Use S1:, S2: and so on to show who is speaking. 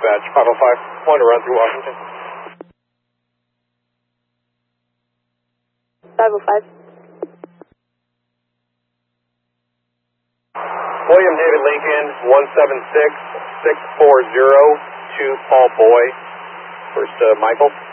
S1: dispatch, 505, wanted to run through Washington.
S2: 505.
S1: William David Lincoln, 176640 to Paul Boy. First, Michael.